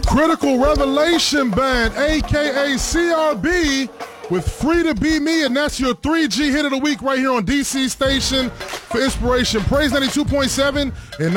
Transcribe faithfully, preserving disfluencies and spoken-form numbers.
Critical Revelation Band, a k a. C R B, with Free to Be Me, and that's your three G hit of the week right here on D C Station for Inspiration. Praise ninety-two point seven and